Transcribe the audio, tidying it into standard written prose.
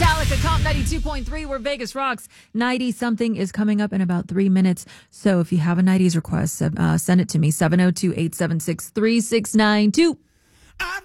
Metallica, Top 92.3, where Vegas rocks. 90-something is coming up in about 3 minutes. So if you have a 90s request, send it to me, 702-876-3692.